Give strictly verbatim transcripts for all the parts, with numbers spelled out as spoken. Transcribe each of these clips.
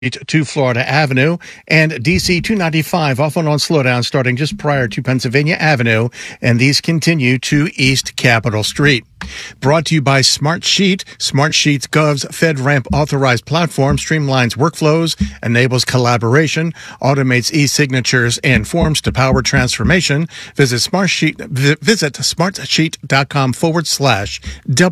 to Florida Avenue, and D C two ninety-five off and on slowdown starting just prior to Pennsylvania Avenue, and these continue to East Capitol Street. Brought to you by Smartsheet. Smartsheet's Gov's FedRAMP authorized platform streamlines workflows, enables collaboration, automates e-signatures and forms to power transformation. Visit Smartsheet, visit smartsheet.com forward slash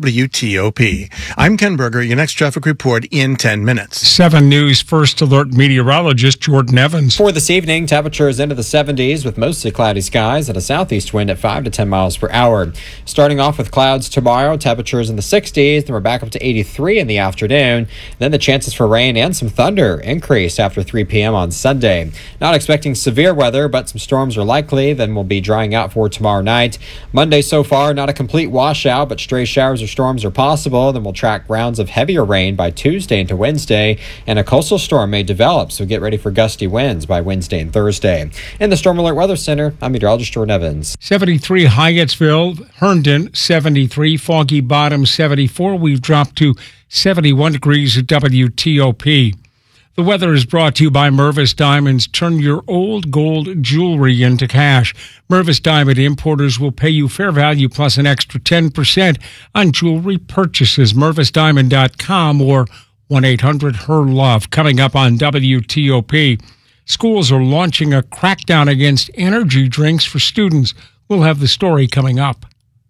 WTOP. I'm Ken Berger, your next traffic report in ten minutes. seven News First Alert meteorologist Jordan Evans. For this evening, temperatures into the seventies with mostly cloudy skies and a southeast wind at five to ten miles per hour. Starting off with clouds tomorrow, temperatures in the sixties, then we're back up to eighty-three in the afternoon. Then the chances for rain and some thunder increase after three p.m. on Sunday. Not expecting severe weather, but some storms are likely. Then we'll be drying out for tomorrow night. Monday so far, not a complete washout, but stray showers or storms are possible. Then we'll track rounds of heavier rain by Tuesday into Wednesday, and a coastal storm may develop, so get ready for gusty winds by Wednesday and Thursday. In the Storm Alert Weather Center, I'm meteorologist Jordan Evans. seventy-three Hyattsville, Herndon seventy-three, Foggy Bottom seventy-four. We've dropped to seventy-one degrees at W T O P. The weather is brought to you by Mervis Diamonds. Turn your old gold jewelry into cash. Mervis Diamond importers will pay you fair value plus an extra ten percent on jewelry purchases. Mervis Diamond dot com or one eight hundred H E R Love. Coming up on W T O P, schools are launching a crackdown against energy drinks for students. We'll have the story coming up.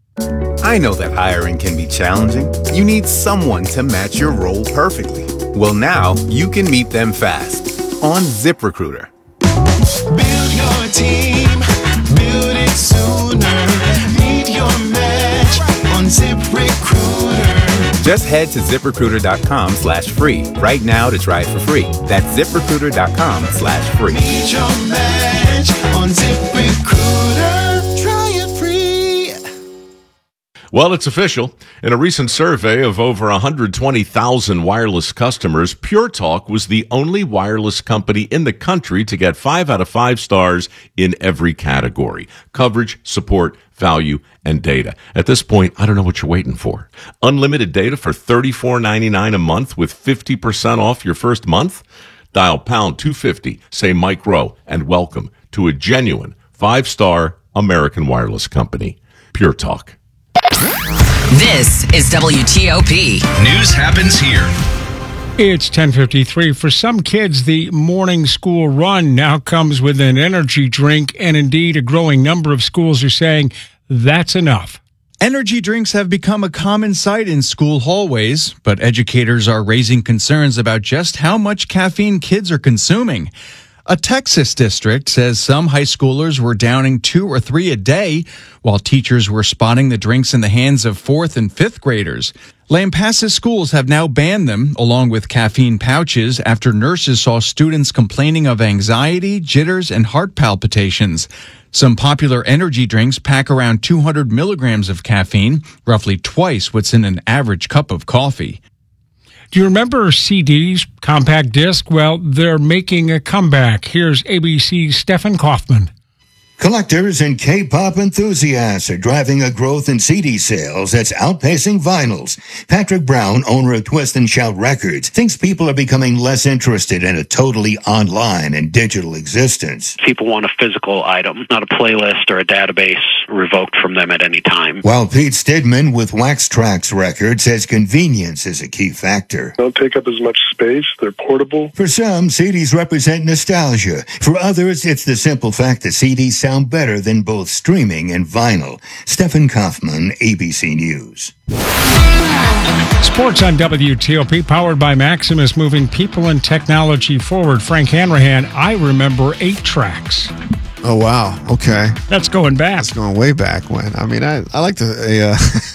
I know that hiring can be challenging. You need someone to match your role perfectly. Well, now you can meet them fast on ZipRecruiter. Build your team, build it sooner. Meet your match on ZipRecruiter. Just head to ZipRecruiter.com slash free right now to try it for free. That's ZipRecruiter.com slash free. Meet your match on ZipRecruiter. Try it free. Well, it's official. In a recent survey of over one hundred twenty thousand wireless customers, Pure Talk was the only wireless company in the country to get five out of five stars in every category: coverage, support, value, and data. At this point, I don't know what you're waiting for. Unlimited data for thirty-four ninety-nine a month with fifty percent off your first month? Dial pound two fifty, say Mike Rowe, and welcome to a genuine five-star American wireless company. Pure Talk. This is W T O P. News happens here. It's ten fifty-three. For some kids, the morning school run now comes with an energy drink, and indeed a growing number of schools are saying that's enough. Energy drinks have become a common sight in school hallways, but educators are raising concerns about just how much caffeine kids are consuming. A Texas district says some high schoolers were downing two or three a day, while teachers were spotting the drinks in the hands of fourth and fifth graders. Lampasas schools have now banned them, along with caffeine pouches, after nurses saw students complaining of anxiety, jitters, and heart palpitations. Some popular energy drinks pack around two hundred milligrams of caffeine, roughly twice what's in an average cup of coffee. Do you remember C Ds, compact disc? Well, they're making a comeback. Here's A B C's Stephen Kaufman. Collectors and K-pop enthusiasts are driving a growth in C D sales that's outpacing vinyls. Patrick Brown, owner of Twist and Shout Records, thinks people are becoming less interested in a totally online and digital existence. People want a physical item, not a playlist or a database revoked from them at any time. While Pete Stidman with Wax Trax Records says convenience is a key factor. They don't take up as much space. They're portable. For some, C Ds represent nostalgia. For others, it's the simple fact that C Ds sound better than both streaming and vinyl. Stephen Kaufman, A B C News. Sports on W T O P, powered by Maximus, moving people and technology forward. Frank Hanrahan, I remember eight tracks. Oh, wow. Okay. That's going back. That's going way back when. I mean, I, I like the uh,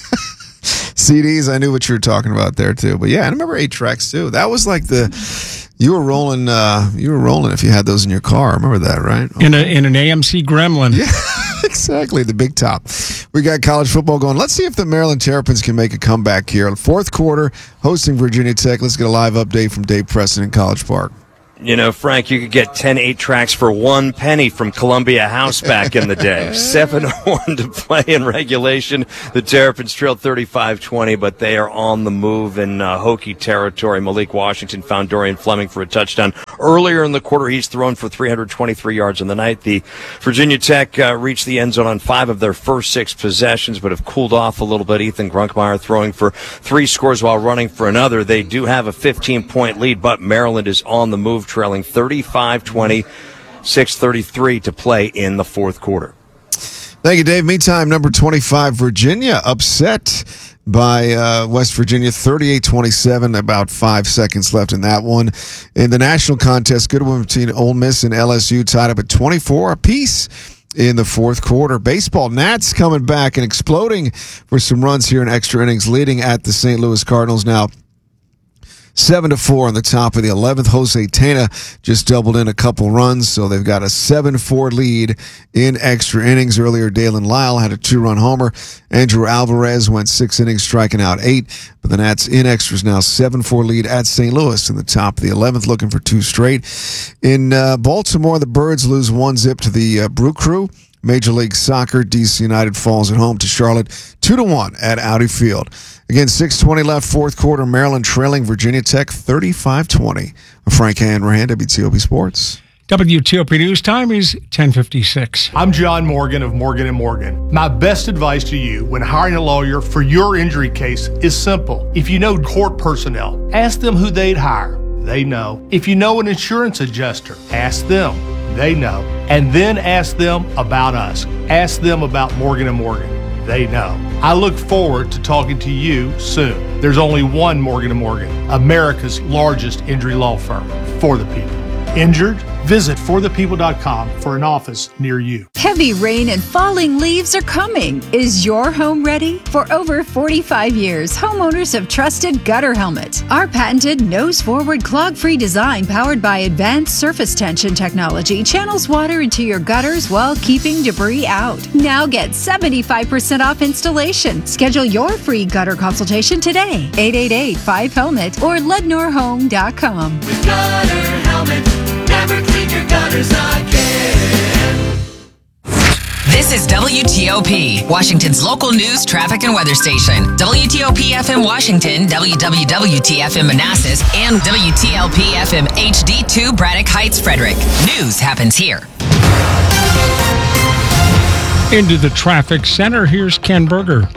C Ds. I knew what you were talking about there, too. But, yeah, I remember eight tracks, too. That was like the... You were rolling. Uh, you were rolling if you had those in your car. Remember that, right? Okay. In a in an A M C Gremlin. Yeah, exactly. The big top. We got college football going. Let's see if the Maryland Terrapins can make a comeback here. Fourth quarter, hosting Virginia Tech. Let's get a live update from Dave Preston in College Park. You know, Frank, you could get ten eight tracks for one penny from Columbia House back in the day. seven oh one to play in regulation. The Terrapins trailed thirty-five twenty, but they are on the move in uh, Hokie territory. Malik Washington found Dorian Fleming for a touchdown. Earlier in the quarter, he's thrown for three hundred twenty-three yards in the night. The Virginia Tech uh, reached the end zone on five of their first six possessions, but have cooled off a little bit. Ethan Grunkmeyer throwing for three scores while running for another. They do have a fifteen-point lead, but Maryland is on the move, trailing thirty-five twenty, six thirty-three to play in the fourth quarter. Thank you, Dave. Meantime, number twenty-five, Virginia, upset by uh, West Virginia, thirty-eight twenty-seven, about five seconds left in that one. In the national contest, good one between Ole Miss and L S U, tied up at twenty-four apiece in the fourth quarter. Baseball, Nats coming back and exploding for some runs here in extra innings, leading at the Saint Louis Cardinals now seven to four on the top of the eleventh. Jose Tena just doubled in a couple runs, so they've got a seven four lead in extra innings. Earlier, Dalen Lyle had a two-run homer. Andrew Alvarez went six innings, striking out eight. But the Nats in extras now seven four lead at Saint Louis in the top of the eleventh, looking for two straight. In uh, Baltimore, the Birds lose one zip to the uh, Brew Crew. Major League Soccer, D C United falls at home to Charlotte two to one at Audi Field. Again, six twenty left, fourth quarter. Maryland trailing Virginia Tech thirty-five twenty. Frank Hanrahan, W T O P Sports. W T O P News time is ten fifty-six. I'm John Morgan of Morgan and Morgan. My best advice to you when hiring a lawyer for your injury case is simple. If you know court personnel, ask them who they'd hire. They know. If you know an insurance adjuster, ask them. They know. And then ask them about us. Ask them about Morgan and Morgan. They know. I look forward to talking to you soon. There's only one Morgan and Morgan, America's largest injury law firm, for the people. Injured? Visit for the people dot com for an office near you. Heavy rain and falling leaves are coming. Is your home ready? For over forty-five years, homeowners have trusted Gutter Helmet. Our patented nose-forward clog-free design powered by advanced surface tension technology channels water into your gutters while keeping debris out. Now get seventy-five percent off installation. Schedule your free gutter consultation today. eight eight eight, five helmet or lednor home dot com. With Gutter Helmet, never clean your gutters again. This is W T O P, Washington's local news, traffic, and weather station. W T O P F M Washington, W W W T F M Manassas, and W T L P F M H D two Braddock Heights, Frederick. News happens here. Into the traffic center, here's Ken Berger.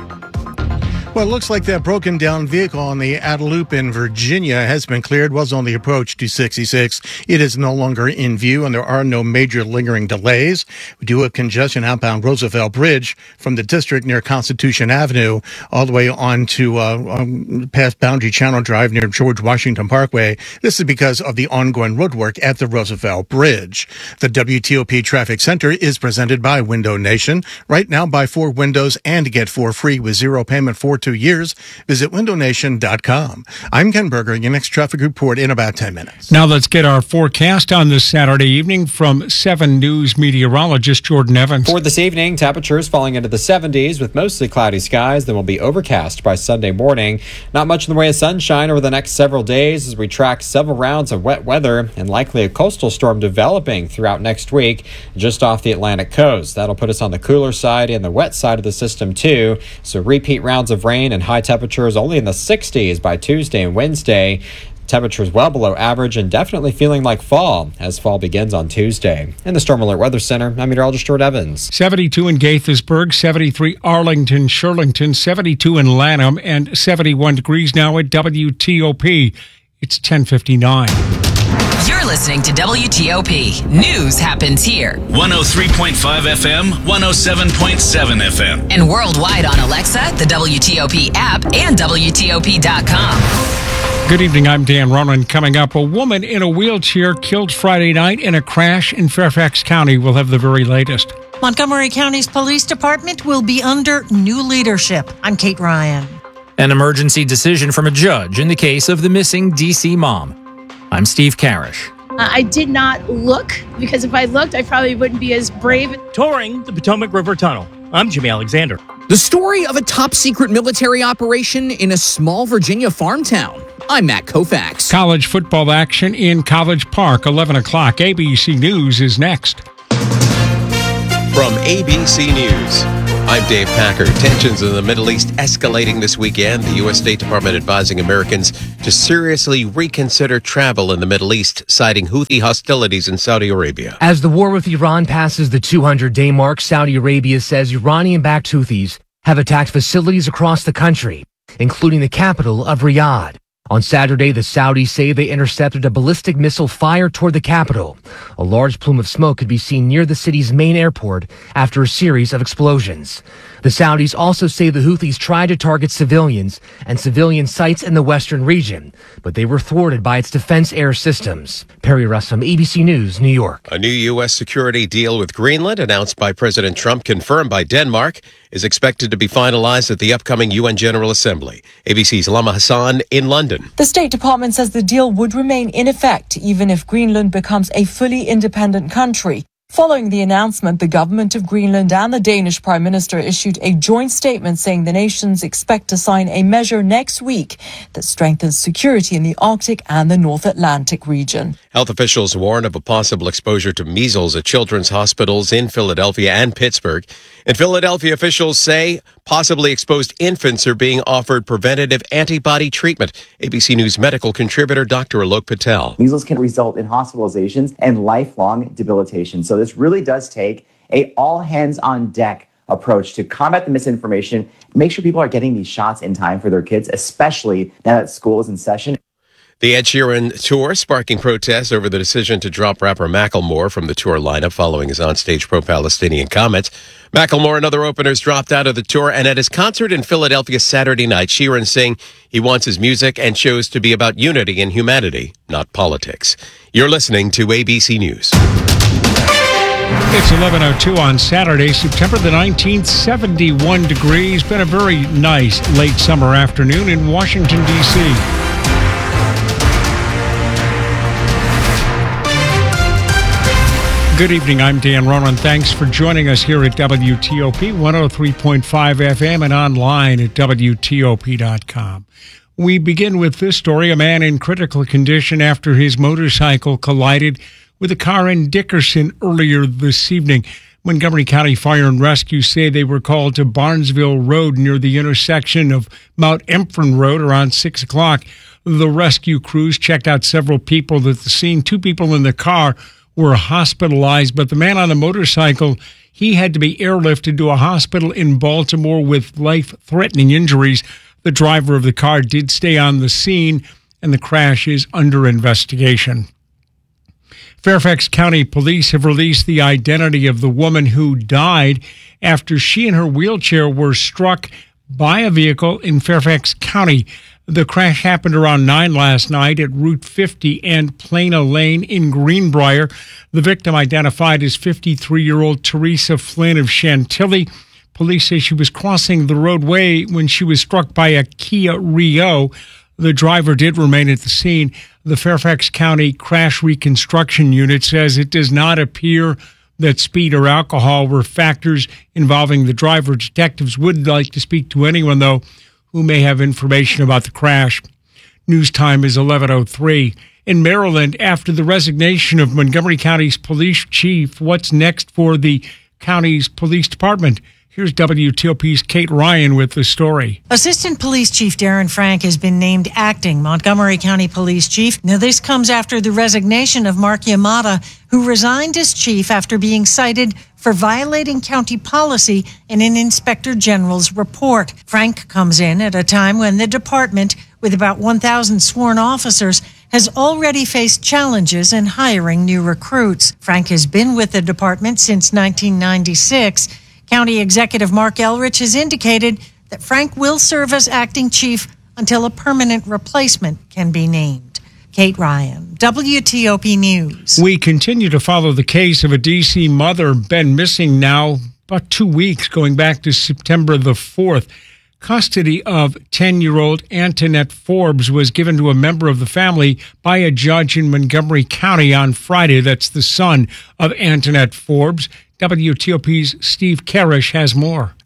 Well, it looks like that broken down vehicle on the Adeloop in Virginia has been cleared, was on the approach to sixty-six. It is no longer in view, and there are no major lingering delays. We do have congestion outbound Roosevelt Bridge from the district near Constitution Avenue all the way on to uh, um, past Boundary Channel Drive near George Washington Parkway. This is because of the ongoing road work at the Roosevelt Bridge. The W T O P Traffic Center is presented by Window Nation. Right now, buy four windows and get four free with zero payment for two years. Visit window nation dot com. I'm Ken Berger. Your next traffic report in about ten minutes. Now let's get our forecast on this Saturday evening from seven News meteorologist Jordan Evans. For this evening, temperatures falling into the seventies with mostly cloudy skies. Then will be overcast by Sunday morning. Not much in the way of sunshine over the next several days as we track several rounds of wet weather and likely a coastal storm developing throughout next week just off the Atlantic coast. That'll put us on the cooler side and the wet side of the system too. So repeat rounds of rain and high temperatures only in the sixties by Tuesday and Wednesday. Temperatures well below average and definitely feeling like fall as fall begins on Tuesday. In the Storm Alert Weather Center, I'm meteorologist Jordan Evans. seventy-two in Gaithersburg, seventy-three Arlington, Shirlington, seventy-two in Lanham, and seventy-one degrees now at W T O P. It's ten fifty-nine. You're listening to W T O P. News happens here. one oh three point five F M, one oh seven point seven F M. And worldwide on Alexa, the W T O P app, and W T O P dot com. Good evening, I'm Dan Ronan. Coming up, a woman in a wheelchair killed Friday night in a crash in Fairfax County. We'll have the very latest. Montgomery County's police department will be under new leadership. I'm Kate Ryan. An emergency decision from a judge in the case of the missing D C mom. I'm Steve Karish. Uh, I did not look, because if I looked, I probably wouldn't be as brave. Touring the Potomac River Tunnel. I'm Jimmy Alexander. The story of a top-secret military operation in a small Virginia farm town. I'm Matt Koufax. College football action in College Park, eleven o'clock. A B C News is next. From A B C News, I'm Dave Packer. Tensions in the Middle East escalating this weekend. The U S State Department advising Americans to seriously reconsider travel in the Middle East, citing Houthi hostilities in Saudi Arabia. As the war with Iran passes the two hundred day mark, Saudi Arabia says Iranian-backed Houthis have attacked facilities across the country, including the capital of Riyadh. On Saturday, the Saudis say they intercepted a ballistic missile fired toward the capital. A large plume of smoke could be seen near the city's main airport after a series of explosions. The Saudis also say the Houthis tried to target civilians and civilian sites in the western region, but they were thwarted by its defense air systems. Perry Russum, A B C News, New York. A new U S security deal with Greenland, announced by President Trump, confirmed by Denmark, is expected to be finalized at the upcoming U N General Assembly. A B C's Lama Hassan in London. The State Department says the deal would remain in effect even if Greenland becomes a fully independent country. Following the announcement, the government of Greenland and the Danish Prime Minister issued a joint statement saying the nations expect to sign a measure next week that strengthens security in the Arctic and the North Atlantic region. Health officials warn of a possible exposure to measles at children's hospitals in Philadelphia and Pittsburgh. In Philadelphia, officials say possibly exposed infants are being offered preventative antibody treatment. A B C News medical contributor Doctor Alok Patel. Measles can result in hospitalizations and lifelong debilitation. So this really does take a all hands on deck approach to combat the misinformation, make sure people are getting these shots in time for their kids, especially now that school is in session. The Ed Sheeran tour sparking protests over the decision to drop rapper Macklemore from the tour lineup following his onstage pro-Palestinian comments. Macklemore and other openers dropped out of the tour, and at his concert in Philadelphia Saturday night, Sheeran saying he wants his music and shows to be about unity and humanity, not politics. You're listening to A B C News. It's eleven oh two on Saturday, September the nineteenth, seventy-one degrees. Been a very nice late summer afternoon in Washington, D C Good evening, I'm Dan Ronan. Thanks for joining us here at W T O P one oh three point five F M and online at W T O P dot com. We begin with this story. A man in critical condition after his motorcycle collided with a car in Dickerson earlier this evening. Montgomery County Fire and Rescue say they were called to Barnesville Road near the intersection of Mount Emphren Road around six o'clock. The rescue crews checked out several people at the scene. Two people in the car were hospitalized, but the man on the motorcycle, he had to be airlifted to a hospital in Baltimore with life-threatening injuries. The driver of the car did stay on the scene, and the crash is under investigation. Fairfax County Police have released the identity of the woman who died after she and her wheelchair were struck by a vehicle in Fairfax County. The crash happened around nine last night at Route fifty and Plana Lane in Greenbrier. The victim, identified as fifty-three-year-old Teresa Flynn of Chantilly. Police say she was crossing the roadway when she was struck by a Kia Rio. The driver did remain at the scene. The Fairfax County Crash Reconstruction Unit says it does not appear that speed or alcohol were factors involving the driver. Detectives would like to speak to anyone, though, who may have information about the crash. News time is eleven oh three. In Maryland, after the resignation of Montgomery County's police chief, what's next for the county's police department? Here's W T O P's Kate Ryan with the story. Assistant Police Chief Darren Frank has been named acting Montgomery County Police Chief. Now, this comes after the resignation of Mark Yamada, who resigned as chief after being cited for violating county policy in an Inspector General's report. Frank comes in at a time when the department, with about one thousand sworn officers, has already faced challenges in hiring new recruits. Frank has been with the department since nineteen ninety-six. County Executive Mark Elrich has indicated that Frank will serve as acting chief until a permanent replacement can be named. Kate Ryan, W T O P News. We continue to follow the case of a D C mother been missing now about two weeks, going back to September the fourth. Custody of ten-year-old Antoinette Forbes was given to a member of the family by a judge in Montgomery County on Friday. That's the son of Antoinette Forbes. W T O P's Steve Karish has more.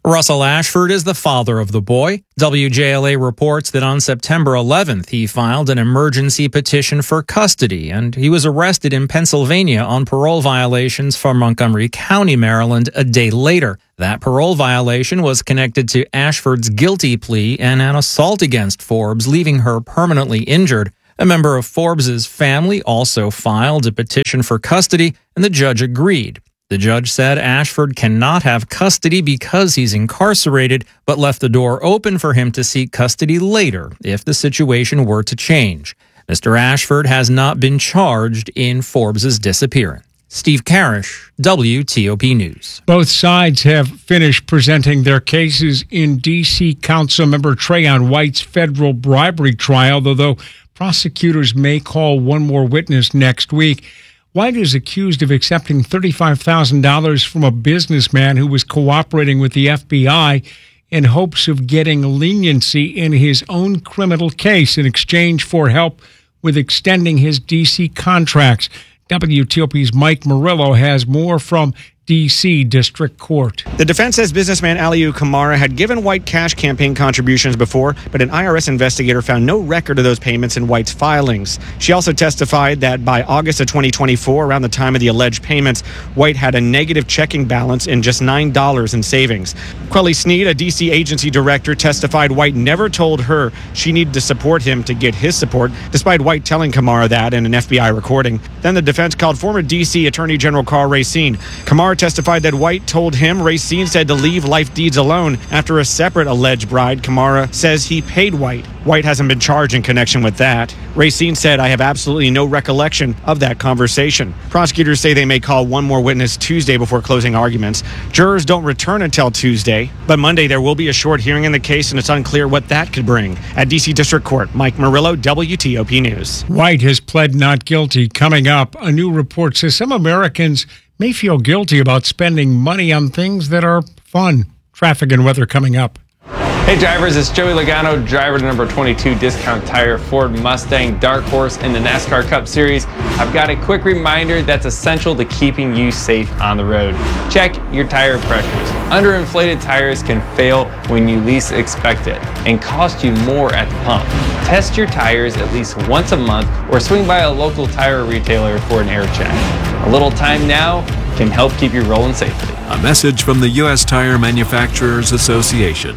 Russell Ashford is the father of the boy. W J L A reports that on September eleventh, he filed an emergency petition for custody, and he was arrested in Pennsylvania on parole violations from Montgomery County, Maryland, a day later. That parole violation was connected to Ashford's guilty plea and an assault against Forbes, leaving her permanently injured. A member of Forbes's family also filed a petition for custody, and the judge agreed. The judge said Ashford cannot have custody because he's incarcerated, but left the door open for him to seek custody later if the situation were to change. Mister Ashford has not been charged in Forbes's disappearance. Steve Karish, W T O P News. Both sides have finished presenting their cases in D C Councilmember Trayon White's federal bribery trial, although prosecutors may call one more witness next week. White is accused of accepting thirty-five thousand dollars from a businessman who was cooperating with the F B I in hopes of getting leniency in his own criminal case in exchange for help with extending his D C contracts. W T O P's Mike Murillo has more from D C District Court. The defense says businessman Aliu Kamara had given White cash campaign contributions before, but an I R S investigator found no record of those payments in White's filings. She also testified that by August of twenty twenty-four, around the time of the alleged payments, White had a negative checking balance in just nine dollars in savings. Quelly Sneed, a D C agency director, testified White never told her she needed to support him to get his support, despite White telling Kamara that in an F B I recording. Then the defense called former D C Attorney General Carl Racine. Kamara testified that White told him Racine said to leave Life Deeds alone after a separate alleged bride. Kamara says he paid White. White hasn't been charged in connection with that. Racine said, "I have absolutely no recollection of that conversation." Prosecutors say they may call one more witness Tuesday before closing arguments. Jurors don't return until Tuesday, but Monday there will be a short hearing in the case, and it's unclear what that could bring. At D C District Court, Mike Murillo, W T O P News. White has pled not guilty. Coming up, a new report says some Americans may feel guilty about spending money on things that are fun. Traffic and weather coming up. Hey drivers, it's Joey Logano, driver to number twenty-two Discount Tire Ford Mustang Dark Horse in the NASCAR Cup Series. I've got a quick reminder that's essential to keeping you safe on the road. Check your tire pressures. Underinflated tires can fail when you least expect it and cost you more at the pump. Test your tires at least once a month or swing by a local tire retailer for an air check. A little time now can help keep you rolling safely. A message from the U S Tire Manufacturers Association.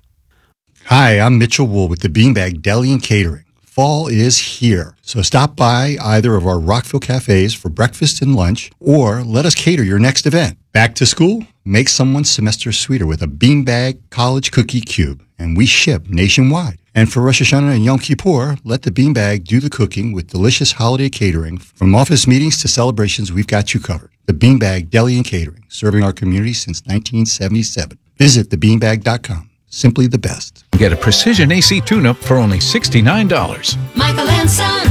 Hi, I'm Mitchell Wool with the Beanbag Deli and Catering. Fall is here, so stop by either of our Rockville cafes for breakfast and lunch, or let us cater your next event. Back to school? Make someone's semester sweeter with a Beanbag College Cookie Cube, and we ship nationwide. And for Rosh Hashanah and Yom Kippur, let the Beanbag do the cooking with delicious holiday catering. From office meetings to celebrations, we've got you covered. The Beanbag Deli and Catering, serving our community since nineteen seventy-seven. Visit the beanbag dot com. Simply the best. Get a precision A C tune-up for only sixty-nine dollars. Michael and Son.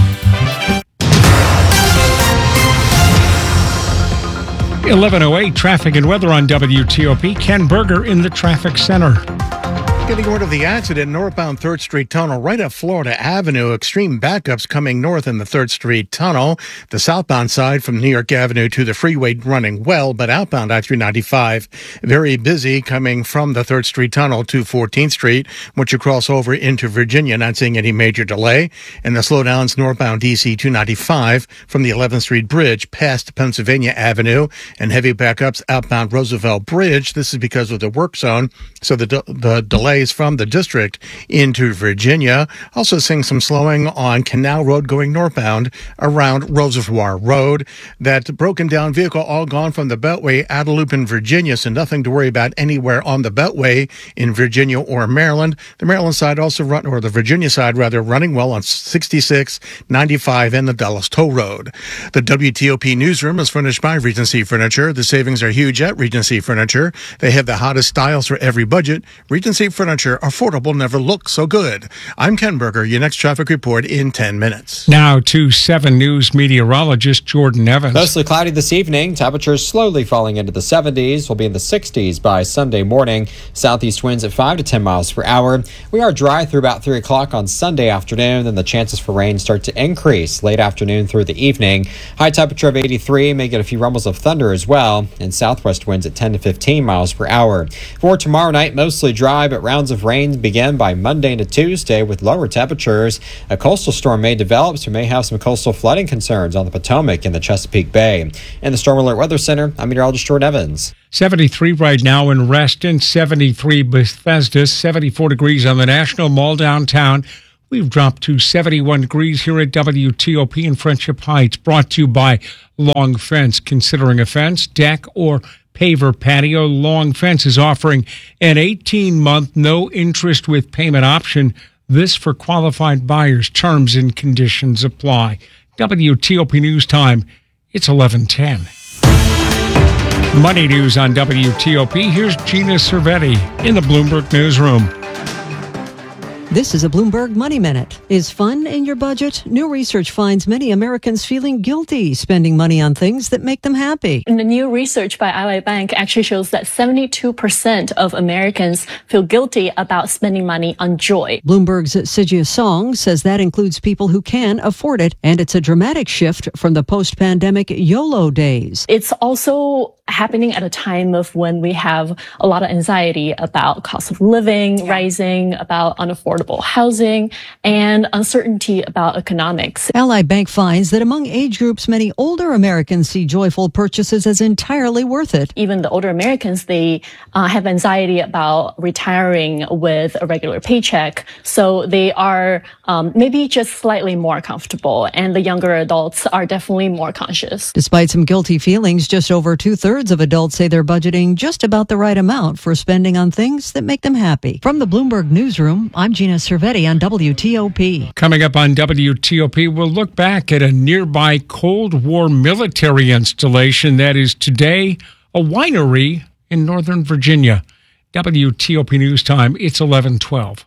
eleven oh eight, traffic and weather on W T O P. Ken Berger in the traffic center. Getting word of the accident, northbound third Street Tunnel, right up Florida Avenue. Extreme backups coming north in the third Street Tunnel. The southbound side from New York Avenue to the freeway running well, but outbound I three ninety-five, very busy coming from the third Street Tunnel to fourteenth Street. Once you cross over into Virginia, not seeing any major delay. And the slowdowns northbound D C two ninety-five from the eleventh Street Bridge past Pennsylvania Avenue, and heavy backups outbound Roosevelt Bridge. This is because of the work zone, so the, de- the delay from the district into Virginia. Also seeing some slowing on Canal Road going northbound around Reservoir Road. That broken down vehicle all gone from the Beltway out of loop in Virginia, so nothing to worry about anywhere on the Beltway in Virginia or Maryland. The Maryland side also run, or the Virginia side rather, running well on sixty-six, ninety-five, and the Dallas Toll Road. The W T O P newsroom is furnished by Regency Furniture. The savings are huge at Regency Furniture. They have the hottest styles for every budget. Regency Furniture furniture, affordable never looked so good. I'm Ken Berger. Your next traffic report in ten minutes. Now to seven News meteorologist Jordan Evans. Mostly cloudy this evening. Temperatures slowly falling into the seventies. We'll be in the sixties by Sunday morning. Southeast winds at five to ten miles per hour. We are dry through about three o'clock on Sunday afternoon. Then the chances for rain start to increase late afternoon through the evening. High temperature of eighty-three. May get a few rumbles of thunder as well. And southwest winds at ten to fifteen miles per hour. For tomorrow night, mostly dry, but rounds of rain begin by Monday into Tuesday with lower temperatures. A coastal storm may develop, so we may have some coastal flooding concerns on the Potomac and the Chesapeake Bay. In the Storm Alert Weather Center, I'm meteorologist Jordan Evans. seventy-three right now in Reston, seventy-three Bethesda, seventy-four degrees on the National Mall downtown. We've dropped to seventy-one degrees here at W T O P in Friendship Heights, brought to you by Long Fence. Considering a fence, deck, or paver patio, Long Fence is offering an eighteen-month no-interest with payment option. This for qualified buyers. Terms and conditions apply. W T O P News Time, it's eleven ten. Money news on W T O P. Here's Gina Cervetti in the Bloomberg Newsroom. This is a Bloomberg Money Minute. Is fun in your budget? New research finds many Americans feeling guilty spending money on things that make them happy. And the new research by Ally Bank actually shows that seventy-two percent of Americans feel guilty about spending money on joy. Bloomberg's Sijia Song says that includes people who can afford it, and it's a dramatic shift from the post-pandemic YOLO days. It's also happening at a time of when we have a lot of anxiety about cost of living rising, about unaffordable housing, and uncertainty about economics. Ally Bank finds that among age groups, many older Americans see joyful purchases as entirely worth it. Even the older Americans, they uh, have anxiety about retiring with a regular paycheck, so they are um, maybe just slightly more comfortable, and the younger adults are definitely more conscious. Despite some guilty feelings, just over two-thirds of adults say they're budgeting just about the right amount for spending on things that make them happy. From the Bloomberg Newsroom, I'm Gina Cervetti on W T O P. Coming up on W T O P, we'll look back at a nearby Cold War military installation that is today a winery in Northern Virginia. W T O P News Time, it's eleven twelve.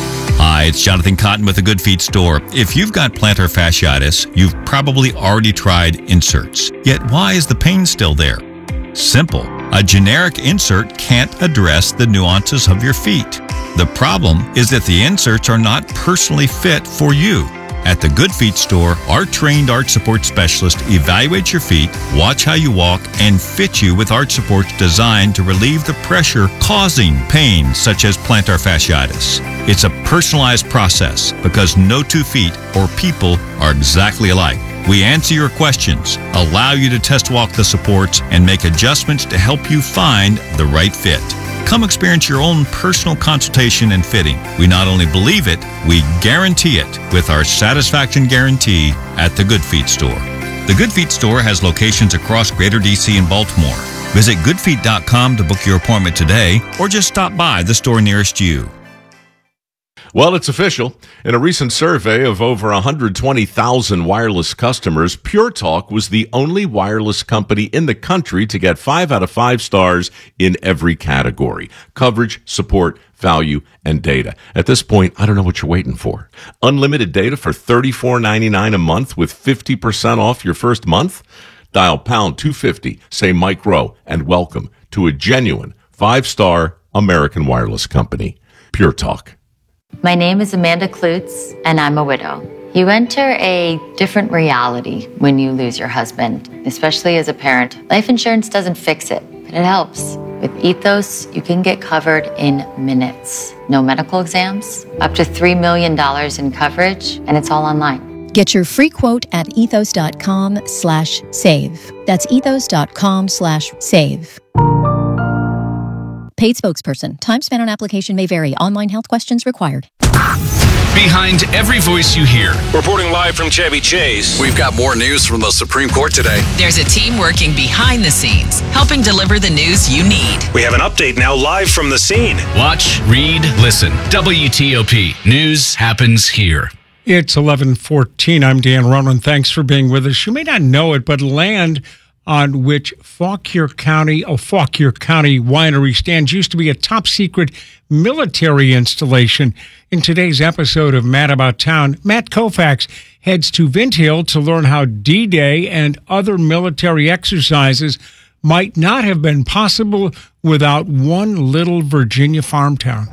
Hi, it's Jonathan Cotton with the Good Feet store. If you've got plantar fasciitis, you've probably already tried inserts. Yet why is the pain still there? Simple. A generic insert can't address the nuances of your feet. The problem is that the inserts are not personally fit for you. At the Good Feet store, our trained arch support specialist evaluates your feet, watch how you walk, and fit you with arch supports designed to relieve the pressure causing pain such as plantar fasciitis. It's a personalized process because no two feet or people are exactly alike. We answer your questions, allow you to test walk the supports, and make adjustments to help you find the right fit. Come experience your own personal consultation and fitting. We not only believe it, we guarantee it with our satisfaction guarantee at the Good Feet store. The Good Feet store has locations across Greater D C and Baltimore. Visit good feet dot com to book your appointment today or just stop by the store nearest you. Well, it's official. In a recent survey of over one hundred twenty thousand wireless customers, Pure Talk was the only wireless company in the country to get five out of five stars in every category: coverage, support, value, and data. At this point, I don't know what you're waiting for. Unlimited data for thirty-four ninety-nine a month with fifty percent off your first month? Dial pound two fifty, say Mike Rowe, and welcome to a genuine five-star American wireless company. Pure Talk. My name is Amanda Klutz, and I'm a widow. You enter a different reality when you lose your husband, especially as a parent. Life insurance doesn't fix it, but it helps. With Ethos, you can get covered in minutes. No medical exams, up to three million dollars in coverage, and it's all online. Get your free quote at ethos.com slash save. That's ethos.com slash save. Paid spokesperson. Time spent on application may vary. Online health questions required. Behind every voice you hear. Reporting live from Chevy Chase. We've got more news from the Supreme Court today. There's a team working behind the scenes, helping deliver the news you need. We have an update now live from the scene. Watch, read, listen. W T O P. News happens here. It's eleven fourteen. I'm Dan Ronan. Thanks for being with us. You may not know it, but land on which Fauquier County, oh, Fauquier County Winery stands used to be a top-secret military installation. In today's episode of Matt About Town, Matt Koufax heads to Vint Hill to learn how D-Day and other military exercises might not have been possible without one little Virginia farm town.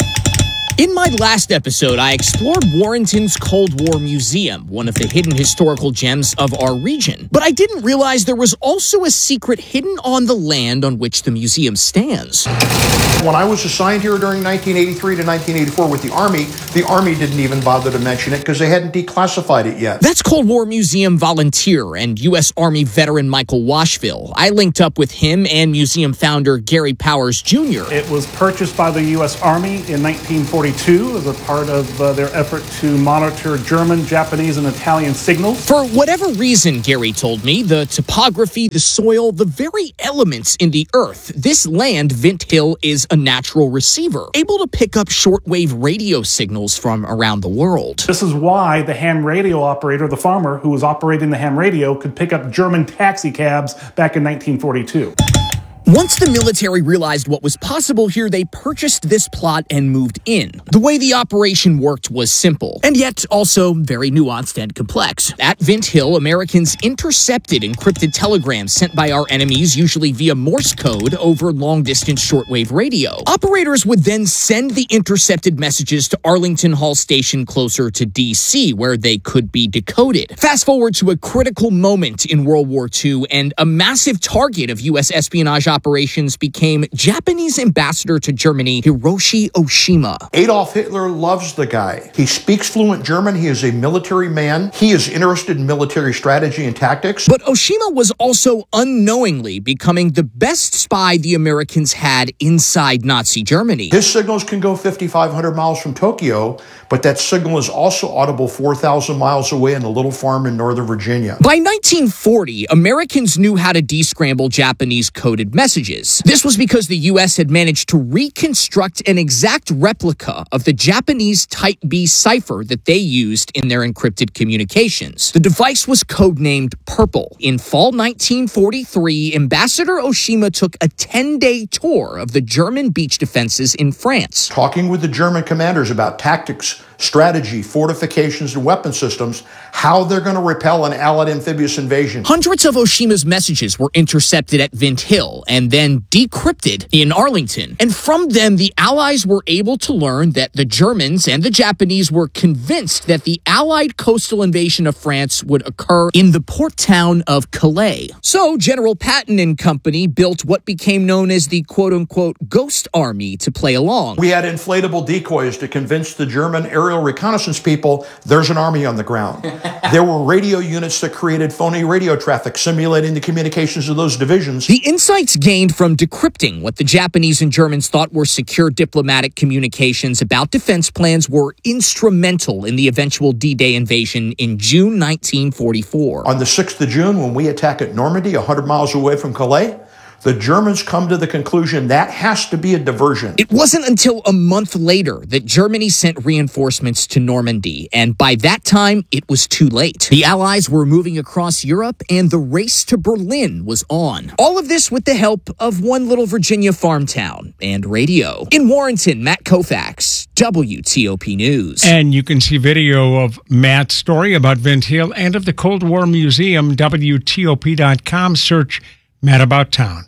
In my last episode, I explored Warrenton's Cold War Museum, one of the hidden historical gems of our region. But I didn't realize there was also a secret hidden on the land on which the museum stands. When I was assigned here during nineteen eighty-three to nineteen eighty-four with the Army, the Army didn't even bother to mention it because they hadn't declassified it yet. That's Cold War Museum volunteer and U S Army veteran Michael Washville. I linked up with him and museum founder Gary Powers Junior It was purchased by the U S Army in nineteen forty-two as a part of uh, their effort to monitor German, Japanese, and Italian signals. For whatever reason, Gary told me, the topography, the soil, the very elements in the earth, this land, Vint Hill, is a natural receiver, able to pick up shortwave radio signals from around the world. This is why the ham radio operator, the farmer who was operating the ham radio, could pick up German taxi cabs back in nineteen forty-two. Once the military realized what was possible here, they purchased this plot and moved in. The way the operation worked was simple, and yet also very nuanced and complex. At Vint Hill, Americans intercepted encrypted telegrams sent by our enemies, usually via Morse code, over long-distance shortwave radio. Operators would then send the intercepted messages to Arlington Hall Station closer to D C, where they could be decoded. Fast forward to a critical moment in World War Two, and a massive target of U S espionage operations operations became Japanese ambassador to Germany, Hiroshi Oshima. Adolf Hitler loves the guy. He speaks fluent German. He is a military man. He is interested in military strategy and tactics. But Oshima was also unknowingly becoming the best spy the Americans had inside Nazi Germany. His signals can go fifty-five hundred miles from Tokyo, but that signal is also audible four thousand miles away in a little farm in Northern Virginia. By nineteen forty, Americans knew how to descramble Japanese coded messages. This was because the U S had managed to reconstruct an exact replica of the Japanese Type B cipher that they used in their encrypted communications. The device was codenamed Purple. In fall nineteen forty-three, Ambassador Oshima took a ten-day tour of the German beach defenses in France. Talking with the German commanders about tactics, strategy, fortifications, and weapon systems, how they're going to repel an Allied amphibious invasion. Hundreds of Oshima's messages were intercepted at Vint Hill and then decrypted in Arlington. And from them, the Allies were able to learn that the Germans and the Japanese were convinced that the Allied coastal invasion of France would occur in the port town of Calais. So General Patton and company built what became known as the quote-unquote Ghost Army to play along. We had inflatable decoys to convince the German aerial reconnaissance people there's an army on the ground. There were radio units that created phony radio traffic, simulating the communications of those divisions. The insights gained from decrypting what the Japanese and Germans thought were secure diplomatic communications about defense plans were instrumental in the eventual D-Day invasion in June nineteen forty-four. On the sixth of June, when we attack at Normandy, one hundred miles away from Calais, the Germans come to the conclusion that has to be a diversion. It wasn't until a month later that Germany sent reinforcements to Normandy, and by that time, it was too late. The Allies were moving across Europe, and the race to Berlin was on. All of this with the help of one little Virginia farm town and radio. In Warrenton, Matt Koufax, W T O P News. And you can see video of Matt's story about Vint Hill and of the Cold War Museum, W T O P dot com. Search Matt About Town.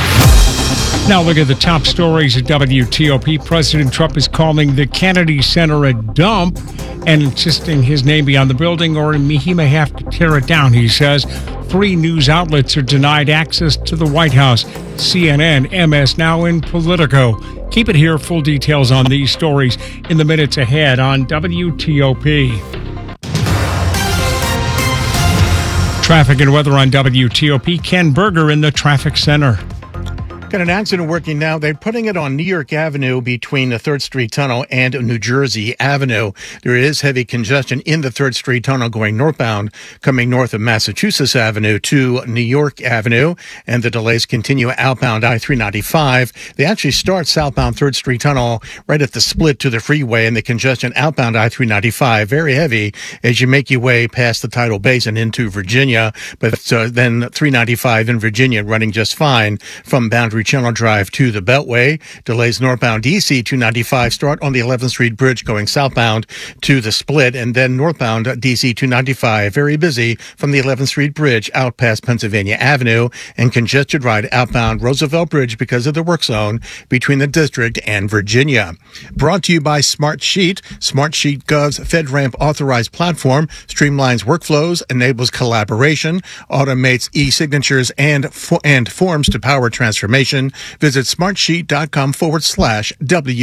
Now look at the top stories at W T O P. President Trump is calling the Kennedy Center a dump and insisting his name be on the building or he may have to tear it down, he says. Three news outlets are denied access to the White House: C N N, M S Now, and Politico. Keep it here. Full details on these stories in the minutes ahead on W T O P. Traffic and weather on W T O P. Ken Berger in the traffic center. Got an accident working now. They're putting it on New York Avenue between the third Street Tunnel and New Jersey Avenue. There is heavy congestion in the third Street Tunnel going northbound, coming north of Massachusetts Avenue to New York Avenue. And the delays continue outbound I three ninety-five. They actually start southbound third Street Tunnel right at the split to the freeway, and the congestion outbound I three ninety-five very heavy as you make your way past the Tidal Basin into Virginia. But uh, then three ninety-five in Virginia running just fine from Boundary Channel Drive to the Beltway. Delays northbound D C two ninety-five start on the eleventh Street Bridge going southbound to the split, and then northbound D C two ninety-five very busy from the eleventh Street Bridge out past Pennsylvania Avenue, and congested ride outbound Roosevelt Bridge because of the work zone between the district and Virginia. Brought to you by Smartsheet. Smartsheet Gov's FedRAMP authorized platform streamlines workflows, enables collaboration, automates e-signatures and, fo- and forms to power transformation. Visit smartsheet.com forward slash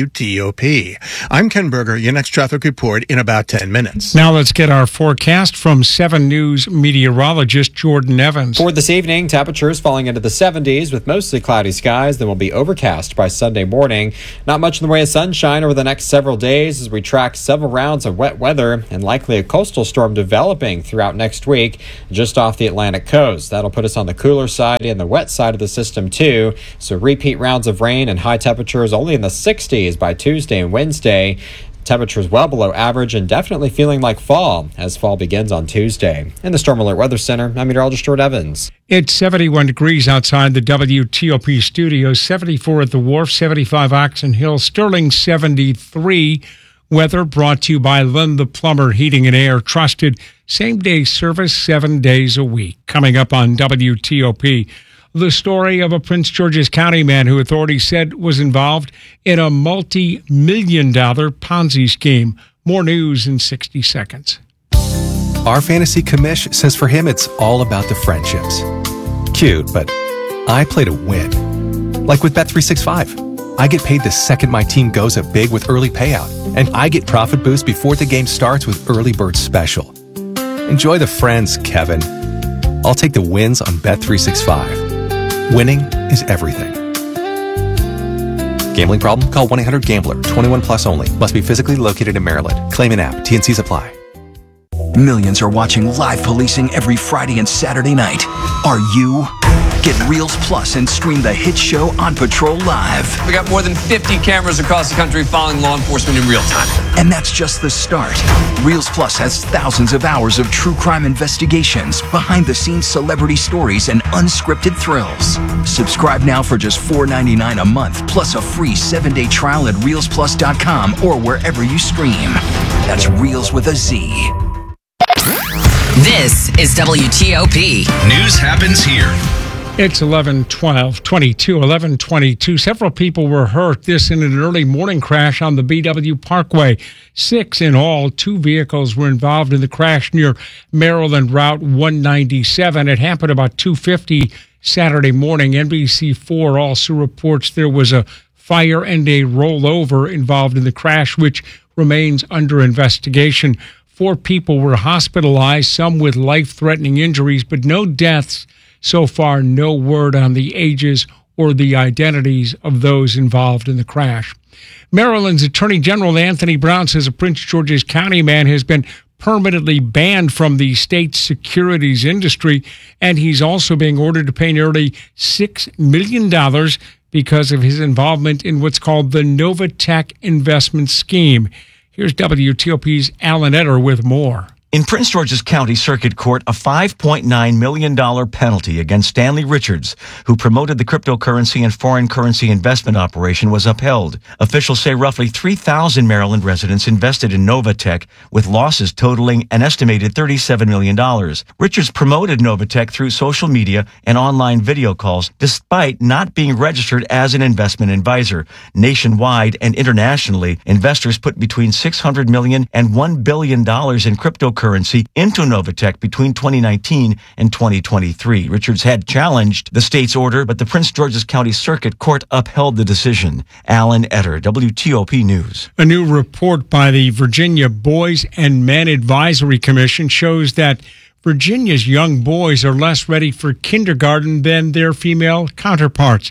WTOP. I'm Ken Berger, your next traffic report in about ten minutes. Now let's get our forecast from seven News meteorologist Jordan Evans. For this evening, temperatures falling into the seventies with mostly cloudy skies. Then will be overcast by Sunday morning. Not much in the way of sunshine over the next several days as we track several rounds of wet weather and likely a coastal storm developing throughout next week just off the Atlantic coast. That'll put us on the cooler side and the wet side of the system too. So repeat rounds of rain and high temperatures only in the sixties by Tuesday and Wednesday. Temperatures well below average and definitely feeling like fall as fall begins on Tuesday. In the Storm Alert Weather Center, I'm meteorologist Stuart Evans. It's seventy-one degrees outside the W T O P studios, seventy-four at the Wharf, seventy-five Oxon Hill, Sterling seventy-three. Weather brought to you by Lynn the Plumber Heating and Air, trusted same-day service seven days a week. Coming up on W T O P, the story of a Prince George's County man who authorities said was involved in a multi-million dollar Ponzi scheme. More news in sixty seconds. Our fantasy commish says for him it's all about the friendships. Cute, but I play to win. Like with Bet three sixty-five. I get paid the second my team goes up big with early payout, and I get profit boost before the game starts with Early Bird Special. Enjoy the friends, Kevin. I'll take the wins on Bet three sixty-five. Winning is everything. Gambling problem? Call one eight hundred gambler. twenty-one plus only. Must be physically located in Maryland. Claim an app. T N Cs apply. Millions are watching live policing every Friday and Saturday night. Are you? Get Reels Plus and stream the hit show On Patrol live. We got more than fifty cameras across the country following law enforcement in real time. And that's just the start. Reels Plus has thousands of hours of true crime investigations, behind-the-scenes celebrity stories, and unscripted thrills. Subscribe now for just four ninety-nine a month, plus a free seven-day trial at reels plus dot com or wherever you stream. That's Reels with a Z. This is W T O P. News happens here. It's eleven twelve twenty-two, eleven twenty-two. Several people were hurt. This in an early morning crash on the B W Parkway. Six in all. Two vehicles were involved in the crash near Maryland Route one ninety-seven. It happened about two fifty Saturday morning. N B C four also reports there was a fire and a rollover involved in the crash, which remains under investigation. Four people were hospitalized, some with life-threatening injuries, but no deaths. So far, no word on the ages or the identities of those involved in the crash. Maryland's Attorney General Anthony Brown says a Prince George's County man has been permanently banned from the state's securities industry, and he's also being ordered to pay nearly six million dollars because of his involvement in what's called the Novatech investment scheme. Here's W T O P's Alan Etter with more. In Prince George's County Circuit Court, a five point nine million dollars penalty against Stanley Richards, who promoted the cryptocurrency and foreign currency investment operation, was upheld. Officials say roughly three thousand Maryland residents invested in Novatech, with losses totaling an estimated thirty-seven million dollars. Richards promoted Novatech through social media and online video calls, despite not being registered as an investment advisor. Nationwide and internationally, investors put between six hundred million dollars and one billion dollars in cryptocurrency currency into Novatech between twenty nineteen and twenty twenty-three. Richards had challenged the state's order, but the Prince George's County Circuit Court upheld the decision. Alan Etter, W T O P News. A new report by the Virginia Boys and Men Advisory Commission shows that Virginia's young boys are less ready for kindergarten than their female counterparts.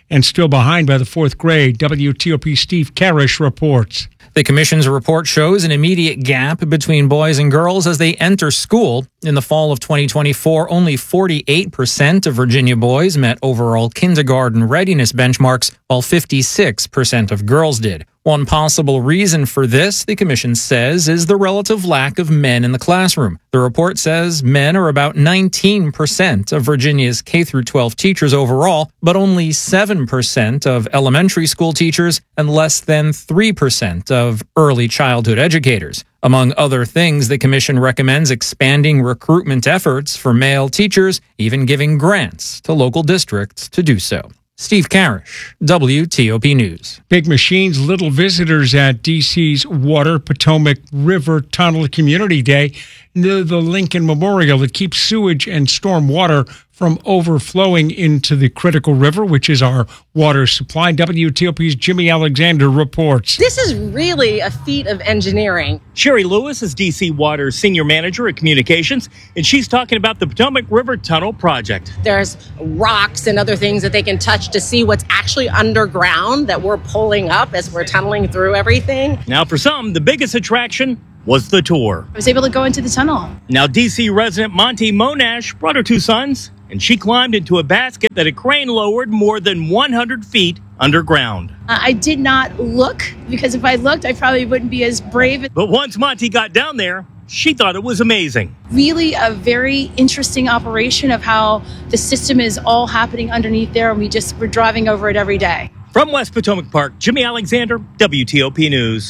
and still behind by the fourth grade. W T O P Steve Karish reports. The commission's report shows an immediate gap between boys and girls as they enter school. In the fall of twenty twenty-four, only forty-eight percent of Virginia boys met overall kindergarten readiness benchmarks, while fifty-six percent of girls did. One possible reason for this, the commission says, is the relative lack of men in the classroom. The report says men are about nineteen percent of Virginia's K through twelve teachers overall, but only seven percent of elementary school teachers and less than three percent of early childhood educators. Among other things, the commission recommends expanding recruitment efforts for male teachers, even giving grants to local districts to do so. Steve Karish, W T O P News. Big machines, little visitors at D C's Water Potomac River Tunnel Community Day. The, the Lincoln Memorial that keeps sewage and storm water from overflowing into the critical river, which is our water supply. W T O P's Jimmy Alexander reports. This is really a feat of engineering. Sherry Lewis is D C Water's senior manager at communications, and she's talking about the Potomac River Tunnel project. There's rocks and other things that they can touch to see what's actually underground that we're pulling up as we're tunneling through everything. Now, for some, the biggest attraction was the tour. I was able to go into the tunnel. Now, D C resident Monty Monash brought her two sons, and she climbed into a basket that a crane lowered more than one hundred feet underground. Uh, I did not look, because if I looked, I probably wouldn't be as brave. But once Monty got down there, she thought it was amazing. Really a very interesting operation of how the system is all happening underneath there, and we just, we're driving over it every day. From West Potomac Park, Jimmy Alexander, W T O P News.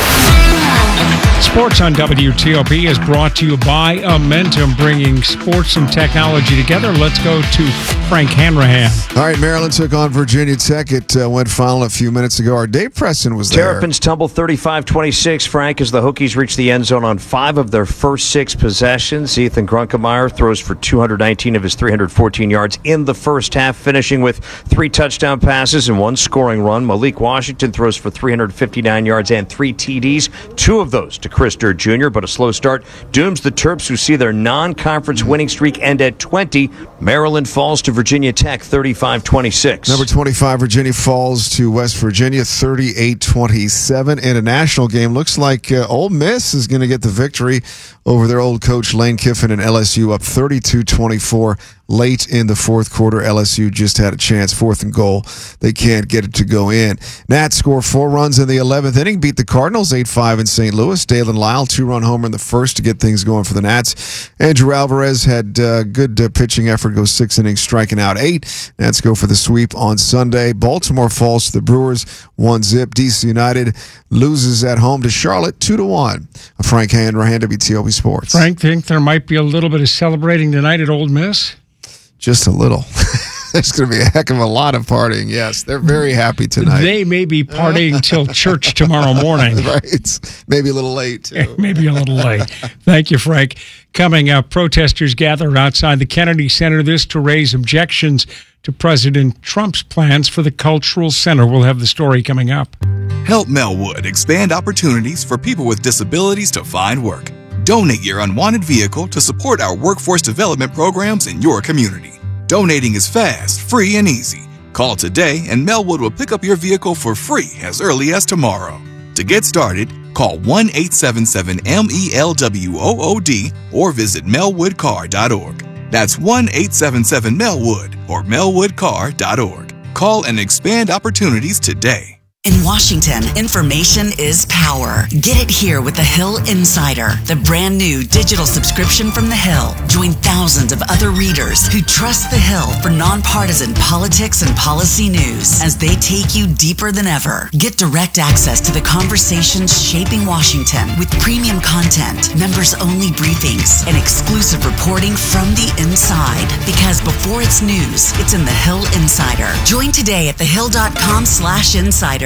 Sports on W T O P is brought to you by Amentum, bringing sports and technology together. Let's go to Frank Hanrahan. All right, Maryland took on Virginia Tech. It uh, went final a few minutes ago. Our Dave Preston was there. Terrapins tumble thirty-five twenty-six, Frank, as the Hokies reach the end zone on five of their first six possessions. Ethan Grunkemeyer throws for two hundred nineteen of his three hundred fourteen yards in the first half, finishing with three touchdown passes and one scoring run. Malik Washington throws for three hundred fifty-nine yards and three T Ds, two of those to Chris Durr Junior, but a slow start dooms the Terps, who see their non-conference winning streak end at twenty. Maryland falls to Virginia Tech thirty-five twenty-six. Number twenty-five, Virginia falls to West Virginia thirty-eight twenty-seven. In a national game, looks like uh, Ole Miss is going to get the victory over their old coach Lane Kiffin and L S U, up thirty-two twenty-four. Late in the fourth quarter, L S U just had a chance, fourth and goal. They can't get it to go in. Nats score four runs in the eleventh inning, beat the Cardinals eight five in Saint Louis. Dalen Lyle, two-run homer in the first to get things going for the Nats. Andrew Alvarez had uh, good uh, pitching effort, goes six innings, striking out eight. Nats go for the sweep on Sunday. Baltimore falls to the Brewers, one zip. D C United loses at home to Charlotte, two to one. Frank Hanrahan, W T O P Sports. Frank, think there might be a little bit of celebrating tonight at Ole Miss? Just a little. There's going to be a heck of a lot of partying. Yes, they're very happy tonight. They may be partying till church tomorrow morning. Right. Maybe a little late, too. Maybe a little late. Thank you, Frank. Coming up, protesters gather outside the Kennedy Center, this to raise objections to President Trump's plans for the Cultural Center. We'll have the story coming up. Help Melwood expand opportunities for people with disabilities to find work. Donate your unwanted vehicle to support our workforce development programs in your community. Donating is fast, free, and easy. Call today and Melwood will pick up your vehicle for free as early as tomorrow. To get started, call one eight seven seven M E L W O O D or visit melwood car dot org. That's one eight seven seven Melwood or melwood car dot org. Call and expand opportunities today. In Washington, information is power. Get it here with The Hill Insider, the brand new digital subscription from The Hill. Join thousands of other readers who trust The Hill for nonpartisan politics and policy news as they take you deeper than ever. Get direct access to the conversations shaping Washington with premium content, members-only briefings, and exclusive reporting from the inside. Because before it's news, it's in The Hill Insider. Join today at thehill dot com slash insider.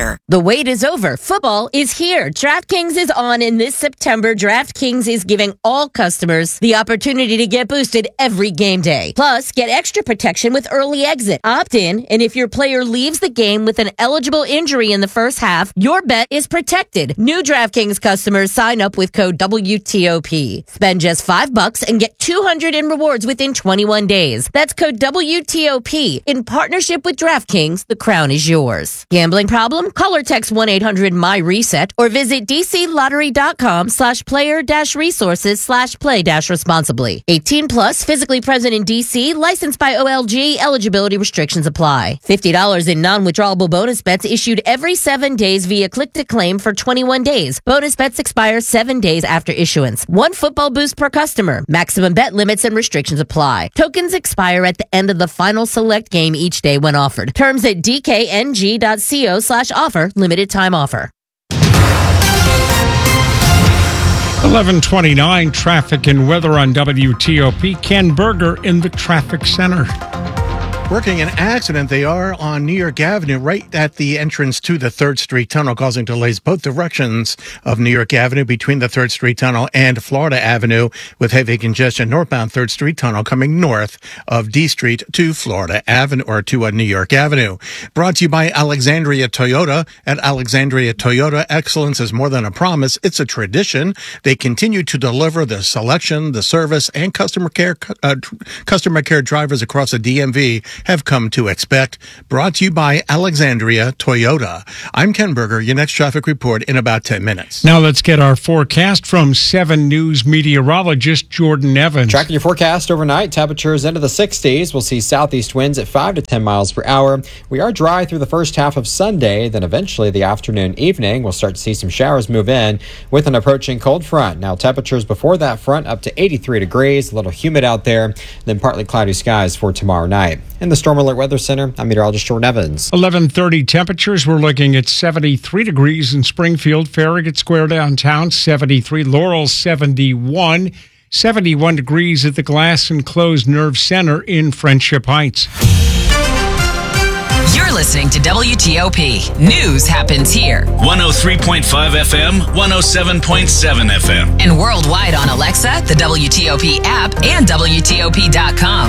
Insider. The wait is over. Football is here. DraftKings is on, and this September, DraftKings is giving all customers the opportunity to get boosted every game day. Plus, get extra protection with early exit. Opt in, and if your player leaves the game with an eligible injury in the first half, your bet is protected. New DraftKings customers sign up with code W T O P. Spend just five bucks and get two hundred in rewards within twenty-one days. That's code W T O P. In partnership with DraftKings, the crown is yours. Gambling problem? Call or text one eight hundred M Y RESET or visit dclottery.com slash player dash resources slash play dash responsibly. eighteen plus, physically present in D C, licensed by O L G, eligibility restrictions apply. fifty dollars in non-withdrawable bonus bets issued every seven days via click to claim for twenty-one days. Bonus bets expire seven days after issuance. One football boost per customer. Maximum bet limits and restrictions apply. Tokens expire at the end of the final select game each day when offered. Terms at dkng.co slash offer. Limited time offer. eleven twenty-nine traffic and weather on W T O P. Ken Berger in the traffic center. Working an accident, they are on New York Avenue, right at the entrance to the third Street Tunnel, causing delays both directions of New York Avenue between the third Street Tunnel and Florida Avenue, with heavy congestion northbound third Street Tunnel coming north of D Street to Florida Avenue or to uh, New York Avenue. Brought to you by Alexandria Toyota. At Alexandria Toyota, excellence is more than a promise. It's a tradition. They continue to deliver the selection, the service, and customer care, uh, customer care drivers across the D M V have come to expect. Brought to you by Alexandria Toyota. I'm Ken Berger. Your next traffic report in about ten minutes. Now let's get our forecast from seven News meteorologist Jordan Evans. Tracking your forecast overnight, temperatures into the sixties. We'll see southeast winds at five to ten miles per hour. We are dry through the first half of Sunday, then eventually the afternoon, evening, we'll start to see some showers move in with an approaching cold front. Now temperatures before that front up to eighty-three degrees, a little humid out there, then partly cloudy skies for tomorrow night. In the Storm Alert Weather Center, I'm meteorologist Jordan Evans. eleven thirty temperatures. We're looking at seventy-three degrees in Springfield, Farragut Square downtown, seventy-three, Laurel, seventy-one, seventy-one degrees at the Glass Enclosed Nerve Center in Friendship Heights. You're listening to W T O P. News happens here. one oh three point five F M, one oh seven point seven F M. And worldwide on Alexa, the W T O P app, and W T O P dot com.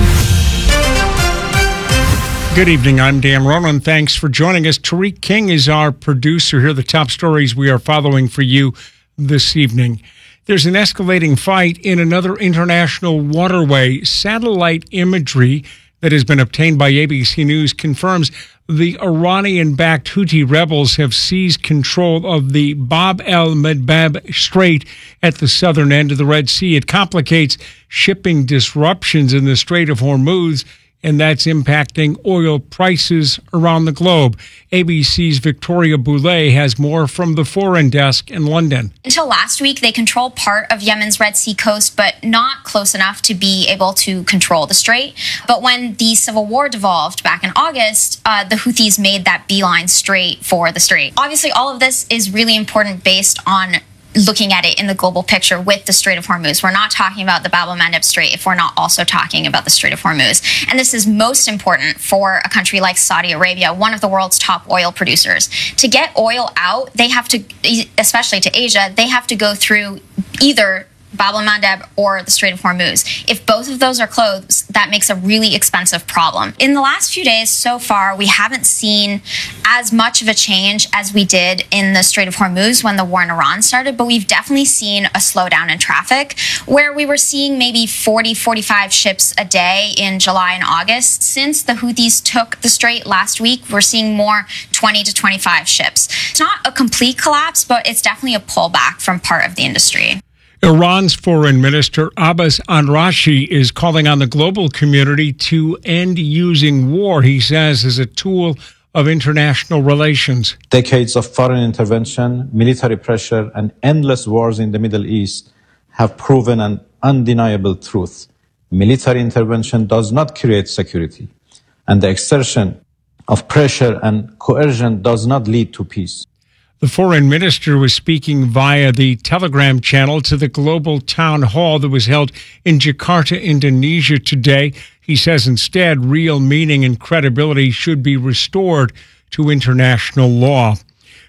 Good evening. I'm Dan Ronan. Thanks for joining us. Tariq King is our producer. Here are the top stories we are following for you this evening. There's an escalating fight in another international waterway. Satellite imagery that has been obtained by A B C News confirms the Iranian-backed Houthi rebels have seized control of the Bab el-Mandeb Strait at the southern end of the Red Sea. It complicates shipping disruptions in the Strait of Hormuz, and that's impacting oil prices around the globe. A B C's Victoria Boulay has more from the foreign desk in London. Until last week, they controlled part of Yemen's Red Sea coast, but not close enough to be able to control the strait. But when the civil war devolved back in August, uh, the Houthis made that beeline straight for the strait. Obviously, all of this is really important based on looking at it in the global picture with the Strait of Hormuz. We're not talking about the Bab el-Mandeb Strait if we're not also talking about the Strait of Hormuz. And this is most important for a country like Saudi Arabia, one of the world's top oil producers. To get oil out, they have to, especially to Asia, they have to go through either Bab el-Mandeb or the Strait of Hormuz. If both of those are closed, that makes a really expensive problem. In the last few days so far, we haven't seen as much of a change as we did in the Strait of Hormuz when the war in Iran started, but we've definitely seen a slowdown in traffic where we were seeing maybe forty, forty-five ships a day in July and August. Since the Houthis took the strait last week, we're seeing more twenty to twenty-five ships. It's not a complete collapse, but it's definitely a pullback from part of the industry. Iran's Foreign Minister Abbas Anrashi is calling on the global community to end using war, he says, as a tool of international relations. Decades of foreign intervention, military pressure, and endless wars in the Middle East have proven an undeniable truth. Military intervention does not create security, and the exertion of pressure and coercion does not lead to peace. The foreign minister was speaking via the Telegram channel to the global town hall that was held in Jakarta, Indonesia today. He says instead, real meaning and credibility should be restored to international law.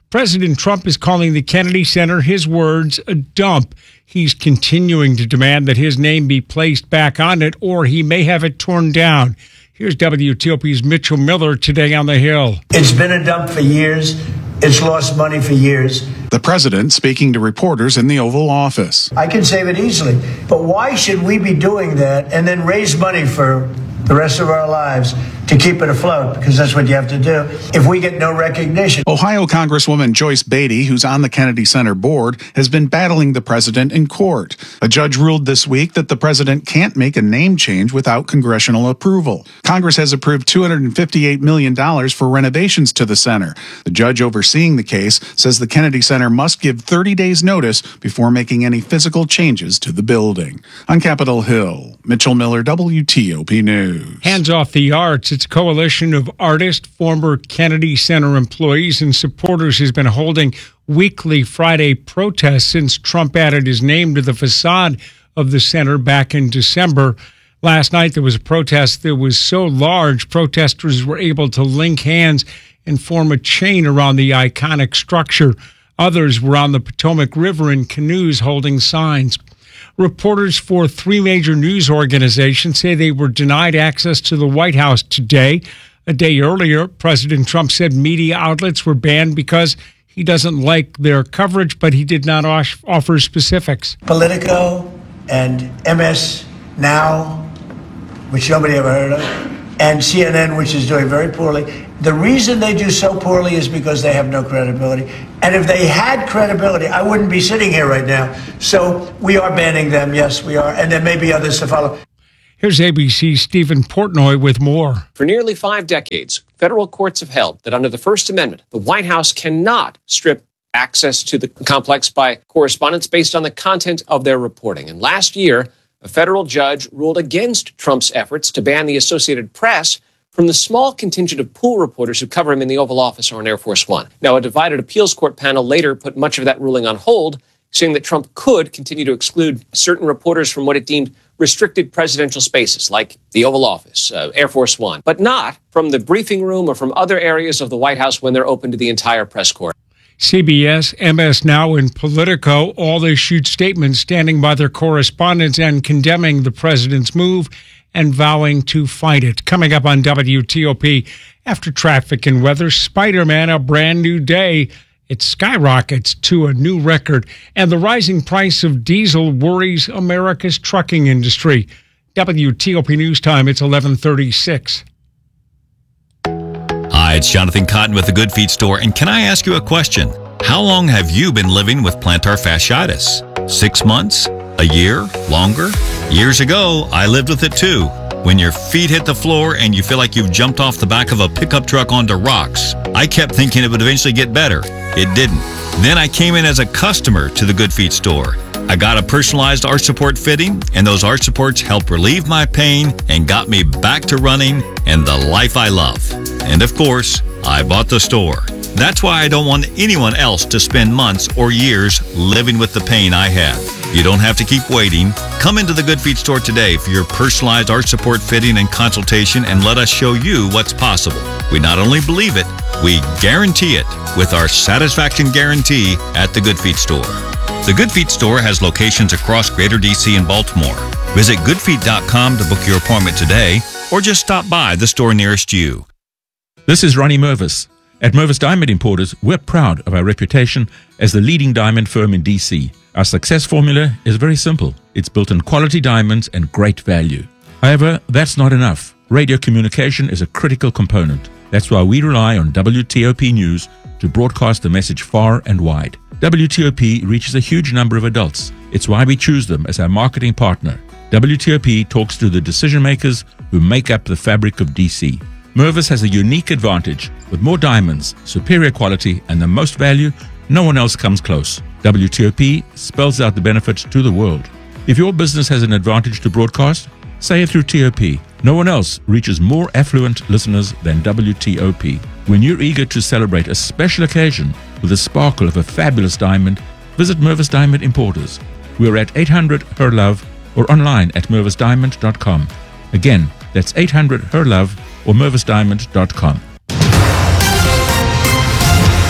President Trump is calling the Kennedy Center, his words, a dump. He's continuing to demand that his name be placed back on it, or he may have it torn down. Here's W T O P's Mitchell Miller today on the Hill. It's been a dump for years. It's lost money for years. The president speaking to reporters in the Oval Office. I can save it easily. But why should we be doing that and then raise money for the rest of our lives to keep it afloat? Because that's what you have to do if we get no recognition. Ohio Congresswoman Joyce Beatty, who's on the Kennedy Center board, has been battling the president in court. A judge ruled this week that the president can't make a name change without congressional approval. Congress has approved two hundred fifty-eight million dollars for renovations to the center. The judge overseeing the case says the Kennedy Center must give thirty days notice before making any physical changes to the building. On Capitol Hill, Mitchell Miller, W T O P News. Hands Off the Arts. It's a coalition of artists, former Kennedy Center employees, and supporters has been holding weekly Friday protests since Trump added his name to the facade of the center back in December. Last night, there was a protest that was so large, protesters were able to link hands and form a chain around the iconic structure. Others were on the Potomac River in canoes holding signs. Reporters for three major news organizations say they were denied access to the White House today. A day earlier, President Trump said media outlets were banned because he doesn't like their coverage, but he did not offer specifics. Politico and M S Now, which nobody ever heard of, and C N N, which is doing very poorly. The reason they do so poorly is because they have no credibility. And if they had credibility, I wouldn't be sitting here right now. So we are banning them. Yes, we are. And there may be others to follow. Here's A B C's Stephen Portnoy with more. For nearly five decades, federal courts have held that under the First Amendment, the White House cannot strip access to the complex by correspondents based on the content of their reporting. And last year, a federal judge ruled against Trump's efforts to ban the Associated Press from the small contingent of pool reporters who cover him in the Oval Office or on Air Force One. Now, a divided appeals court panel later put much of that ruling on hold, saying that Trump could continue to exclude certain reporters from what it deemed restricted presidential spaces, like the Oval Office, uh, Air Force One, but not from the briefing room or from other areas of the White House when they're open to the entire press corps. C B S, M S Now, and Politico all issued statements standing by their correspondents and condemning the president's move and vowing to fight it. Coming up on W T O P, after traffic and weather, Spider-Man, a brand new day. It skyrockets to a new record, and the rising price of diesel worries America's trucking industry. W T O P News Time, it's eleven thirty-six. Hi, it's Jonathan Cotton with the Good Feet Store, and can I ask you a question? How long have you been living with plantar fasciitis? Six months? A year? Longer? Years ago, I lived with it too. When your feet hit the floor and you feel like you've jumped off the back of a pickup truck onto rocks. I kept thinking it would eventually get better. It didn't. Then I came in as a customer to the Good Feet Store. I got a personalized arch support fitting, and those arch supports helped relieve my pain and got me back to running and the life I love. And of course, I bought the store. That's why I don't want anyone else to spend months or years living with the pain I have. You don't have to keep waiting. Come into the Good Feet Store today for your personalized arch support fitting and consultation, and let us show you what's possible. We not only believe it, we guarantee it with our satisfaction guarantee at the Good Feet Store. The Good Feet Store has locations across Greater D C and Baltimore. Visit good feet dot com to book your appointment today, or just stop by the store nearest you. This is Ronnie Mervis. At Mervis Diamond Importers, we're proud of our reputation as the leading diamond firm in D C. Our success formula is very simple. It's built on quality diamonds and great value. However, that's not enough. Radio communication is a critical component. That's why we rely on W T O P News to broadcast the message far and wide. W T O P reaches a huge number of adults. It's why we choose them as our marketing partner. W T O P talks to the decision makers who make up the fabric of D C. Mervis has a unique advantage. With more diamonds, superior quality, and the most value, no one else comes close. W T O P spells out the benefits to the world. If your business has an advantage to broadcast, say it through T O P. No one else reaches more affluent listeners than W T O P. When you're eager to celebrate a special occasion with the sparkle of a fabulous diamond, visit Mervis Diamond Importers. We're at eight hundred H E R Love or online at mervis diamond dot com. Again, that's eight hundred H E R Love or mervis diamond dot com.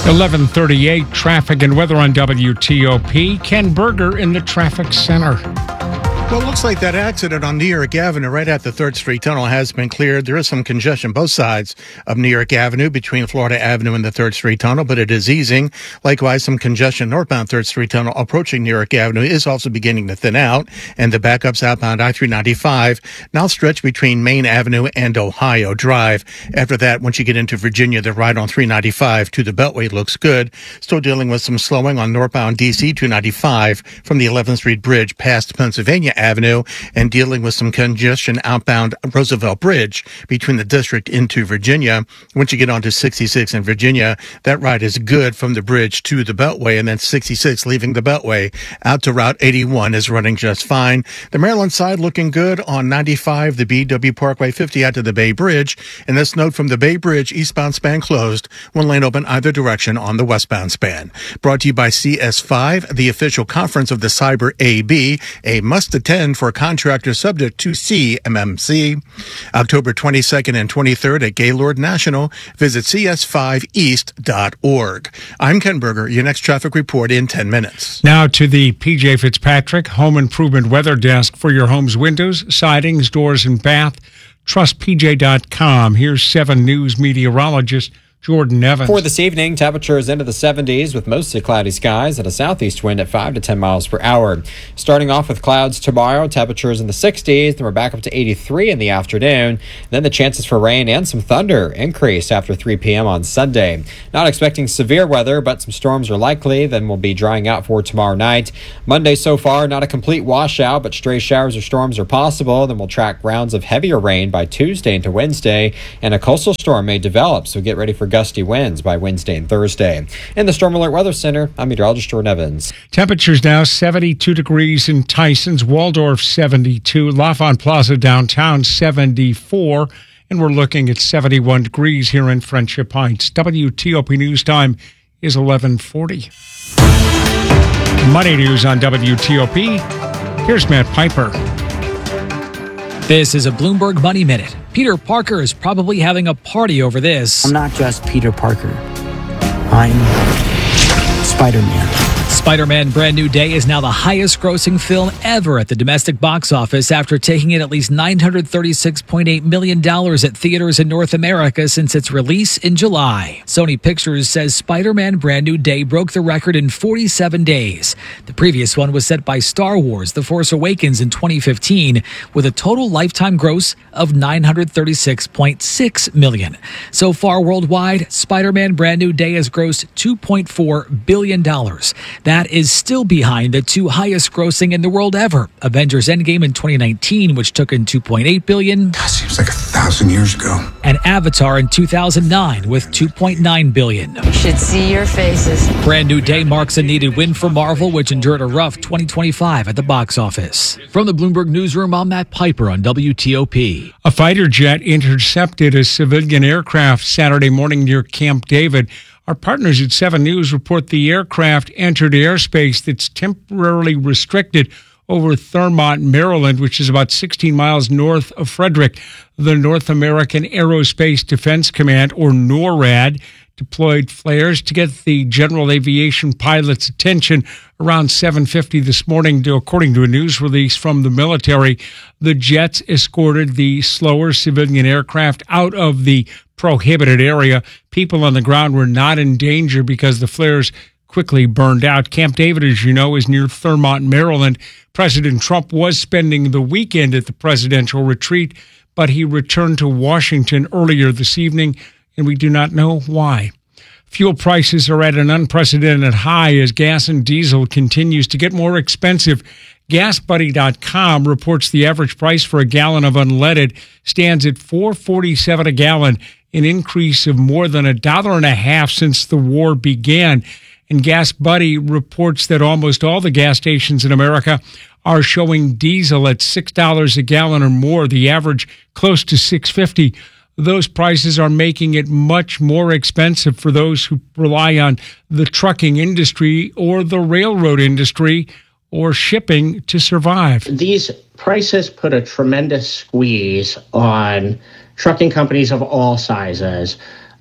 eleven thirty-eight, traffic and weather on W T O P. Ken Berger in the traffic center. Well, it looks like that accident on New York Avenue right at the third Street Tunnel has been cleared. There is some congestion both sides of New York Avenue between Florida Avenue and the third Street Tunnel, but it is easing. Likewise, some congestion northbound third Street Tunnel approaching New York Avenue is also beginning to thin out, and the backups outbound I three ninety-five now stretch between Main Avenue and Ohio Drive. After that, once you get into Virginia, the ride on three ninety-five to the Beltway looks good. Still dealing with some slowing on northbound D C two ninety-five from the eleventh Street Bridge past Pennsylvania Avenue, and dealing with some congestion outbound Roosevelt Bridge between the district into Virginia. Once you get onto sixty-six in Virginia, that ride is good from the bridge to the Beltway, and then sixty-six leaving the Beltway out to Route eighty-one is running just fine. The Maryland side looking good on ninety-five, the B W Parkway fifty out to the Bay Bridge. And this note from the Bay Bridge, eastbound span closed, one lane open either direction on the westbound span. Brought to you by C S five, the official conference of the Cyber A B, a must attend for contractors subject to C M M C. October twenty-second and twenty-third at Gaylord National. Visit C S five east dot org. I'm Ken Berger, your next traffic report in ten minutes. Now to the P J Fitzpatrick Home Improvement Weather Desk for your home's windows, sidings, doors, and bath. Trust P J dot com. Here's seven News meteorologist Jordan Evans. For this evening, temperatures into the seventies with mostly cloudy skies and a southeast wind at five to ten miles per hour. Starting off with clouds tomorrow, temperatures in the sixties, then we're back up to eighty-three in the afternoon. Then the chances for rain and some thunder increase after three p.m. on Sunday. Not expecting severe weather, but some storms are likely. Then we'll be drying out for tomorrow night. Monday so far, not a complete washout, but stray showers or storms are possible. Then we'll track rounds of heavier rain by Tuesday into Wednesday, and a coastal storm may develop, so get ready for gusty winds by Wednesday and Thursday. In the Storm Alert Weather Center, I'm meteorologist Jordan Evans. Temperatures now seventy-two degrees in Tysons, Waldorf seventy-two, L'Enfant Plaza downtown seventy-four, and we're looking at seventy-one degrees here in Friendship Heights. W T O P News Time is eleven forty. Money news on W T O P. Here's Matt Piper. This is a Bloomberg Money Minute. Peter Parker is probably having a party over this. I'm not just Peter Parker. I'm Spider-Man. Spider-Man Brand New Day is now the highest grossing film ever at the domestic box office after taking in at least nine hundred thirty-six point eight million dollars at theaters in North America since its release in July. Sony Pictures says Spider-Man Brand New Day broke the record in forty-seven days. The previous one was set by Star Wars The Force Awakens in twenty fifteen with a total lifetime gross of nine hundred thirty-six point six million dollars. So far worldwide, Spider-Man Brand New Day has grossed two point four billion dollars. That is still behind the two highest grossing in the world ever, Avengers Endgame in twenty nineteen, which took in two point eight billion dollars. That seems like a thousand years ago. And Avatar in two thousand nine with two point nine billion dollars. You should see your faces. Brand New Day marks a needed win for Marvel, which endured a rough twenty twenty-five at the box office. From the Bloomberg Newsroom, I'm Matt Piper on W T O P. A fighter jet intercepted a civilian aircraft Saturday morning near Camp David. Our partners at seven News report the aircraft entered airspace that's temporarily restricted over Thurmont, Maryland, which is about sixteen miles north of Frederick. The North American Aerospace Defense Command, or NORAD, deployed flares to get the general aviation pilot's attention around seven fifty this morning, according to a news release from the military. The jets escorted the slower civilian aircraft out of the prohibited area. People on the ground were not in danger because the flares quickly burned out. Camp David, as you know, is near Thurmont, Maryland. President Trump was spending the weekend at the presidential retreat, but he returned to Washington earlier this evening, and we do not know why. Fuel prices are at an unprecedented high as gas and diesel continues to get more expensive. Gas Buddy dot com reports the average price for a gallon of unleaded stands at four dollars and forty-seven cents a gallon, an increase of more than a dollar and a half since the war began. And Gas Buddy reports that almost all the gas stations in America are showing diesel at six dollars a gallon or more, the average close to six dollars and fifty cents. Those prices are making it much more expensive for those who rely on the trucking industry or the railroad industry or shipping to survive. These prices put a tremendous squeeze on trucking companies of all sizes,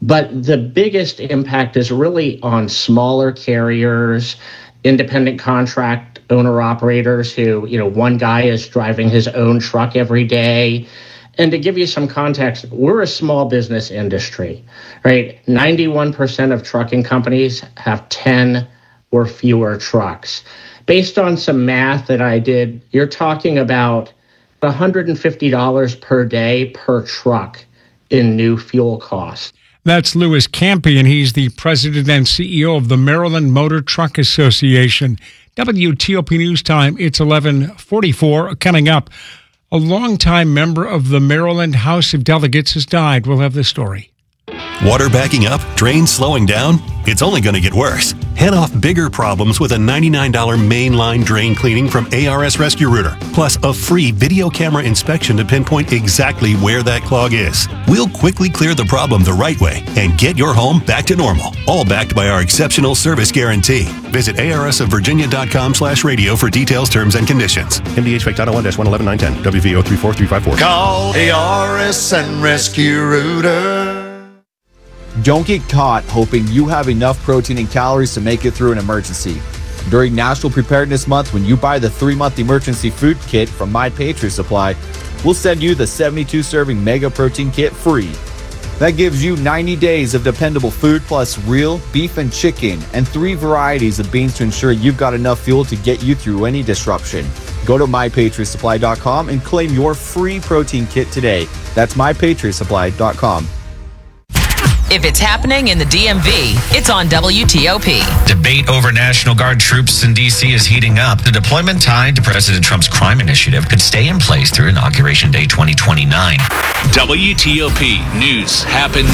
But the biggest impact is really on smaller carriers, independent contract owner-operators who, you know, one guy is driving his own truck every day. And to give you some context, we're a small business industry, right? ninety-one percent of trucking companies have ten or fewer trucks. Based on some math that I did, you're talking about one hundred fifty dollars per day per truck in new fuel costs. That's Louis Campion. He's the president and C E O of the Maryland Motor Truck Association. W T O P News Time, it's eleven forty-four. Coming up, a longtime member of the Maryland House of Delegates has died. We'll have the story. Water backing up, drains slowing down? It's only going to get worse. Head off bigger problems with a ninety-nine dollars mainline drain cleaning from A R S Rescue Rooter, plus a free video camera inspection to pinpoint exactly where that clog is. We'll quickly clear the problem the right way and get your home back to normal, all backed by our exceptional service guarantee. Visit A R S of Virginia dot com slash radio for details, terms, and conditions. M D H Fact Title one dash one eleven nine ten, W V O three four three five four. Call A R S and Rescue Rooter. Don't get caught hoping you have enough protein and calories to make it through an emergency. During National Preparedness Month, when you buy the three-month emergency food kit from My Patriot Supply, we'll send you the seventy-two serving Mega Protein Kit free. That gives you ninety days of dependable food plus real beef and chicken and three varieties of beans to ensure you've got enough fuel to get you through any disruption. Go to my patriot supply dot com and claim your free protein kit today. That's my patriot supply dot com. If it's happening in the D M V, it's on W T O P. Debate over National Guard troops in D C is heating up. The deployment tied to President Trump's crime initiative could stay in place through Inauguration Day twenty twenty-nine. W T O P News happens